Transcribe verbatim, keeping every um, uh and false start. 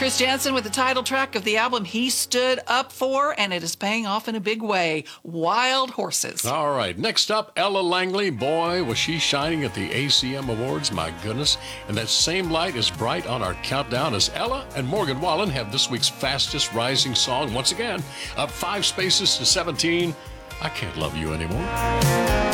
Chris Jansen with the title track of the album he stood up for, and it is paying off in a big way. Wild Horses. All right, next up, Ella Langley. Boy, was she shining at the A C M Awards, my goodness. And that same light is bright on our countdown as Ella and Morgan Wallen have this week's fastest rising song once again, up five spaces to seventeen. I Can't Love You Anymore.